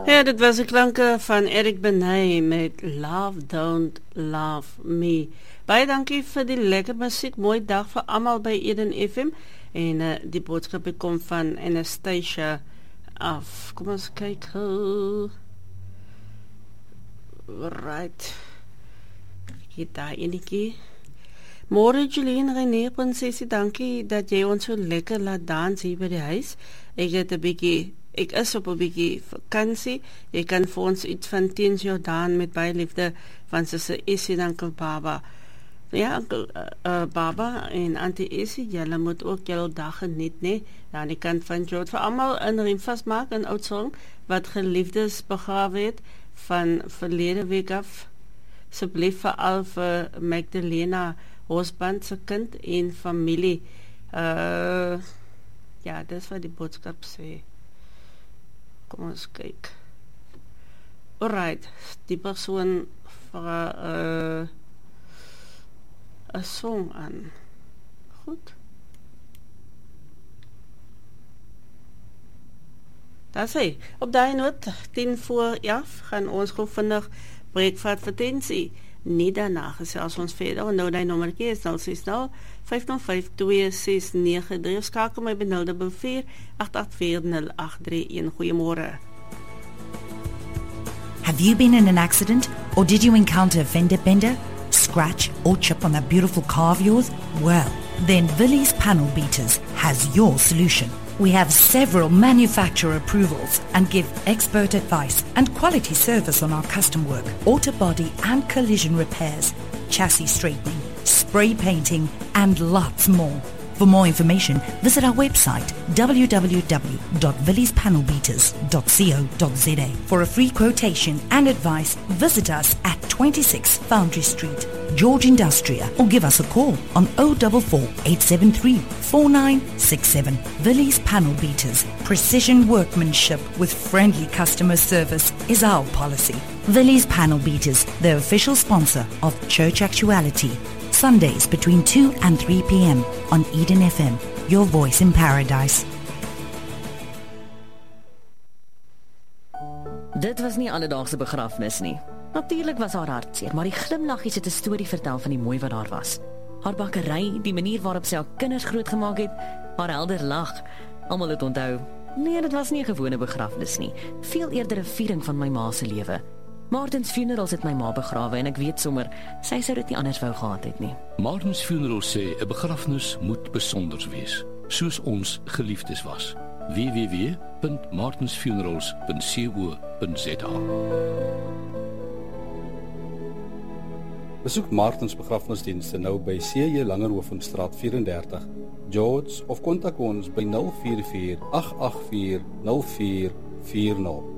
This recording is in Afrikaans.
Ja, dit was die klanke van Eric Benet met Love Don't Love Me. Baie dankie vir die lekker musiek, mooi dag vir almal by Eden FM, en die boodskap kom van Anastasia af. Kom ons kyk gou. Right. Ek daar enetjie. Môre Jolien René, prinsesie, dankie dat jy ons so lekker laat dans hier by die huis. Ek is op 'n bietjie vakansie. Jy kan vir ons iets van Teens Jordaan met baie liefde van Susse Essie en Ankel Baba. Ja, Baba en Auntie Essie, julle moet ook julle dag geniet, nee? Daar aan die kant van George, vir almal in Riemvas maak, 'n oud song, wat geliefdes begrawe het, van verlede week af. Asseblief veral vir Magdalena Hosband se kind en familie. Ja, dis wat die boodskap sê. Kom ons kyk. Alright, die persoon vra 'n song aan. Goed. Daar sê, op daai noot, 10:10 gaan ons gou vinnig breekvat vir tensie. Nie daarna gesels ons verder. Nou die nommerkie is 060-505-2693 of skakel my by 044-884-0831. Goeiemôre. Have you been in an accident, or did you encounter a fender bender, scratch or chip on that beautiful car of yours? Well, then Willys Panel Beaters has your solution. We have several manufacturer approvals and give expert advice and quality service on our custom work, auto body and collision repairs, chassis straightening, spray painting, and lots more. For more information, visit our website www.willyspanelbeaters.co.za. For a free quotation and advice, visit us at 26 Foundry Street, George Industria, or give us a call on 044-873-4967. Willys Panel Beaters, precision workmanship with friendly customer service is our policy. Willys Panel Beaters, the official sponsor of Church Actuality. Sundays between 2 and 3 p.m. on Eden FM, your voice in paradise. Dit was nie alledaagse begrafnis nie. Natuurlik was haar hartseer, maar die glimlaggies het 'n storie vertel van die mooi wat daar was. Haar bakkery, die manier waarop sy haar kinders grootgemaak het, haar helder lag. Almal het onthou. Nee, dit was nie 'n gewone begrafnis nie, veel eerder 'n viering van my ma se lewe. Martins Funerals het my ma begrawe en ek weet sommer, sy sou dit nie anders wou gehad het nie. Martins Funerals sê 'n begrafnis moet besonders wees, soos ons geliefdes was. www.martinsfunerals.co.za. Besoek Martins begrafnisdienste nou by C.J. Langerhovenstraat 34, George, of kontak ons by 044 884 0440.